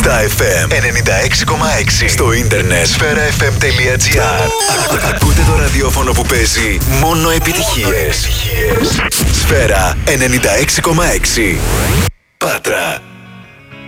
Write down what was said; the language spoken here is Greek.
FM 96,6. Στο ίντερνετ sferafm.gr. Ακούτε το ραδιόφωνο που παίζει μόνο επιτυχίες. Σφαίρα 96,6. Πάτρα.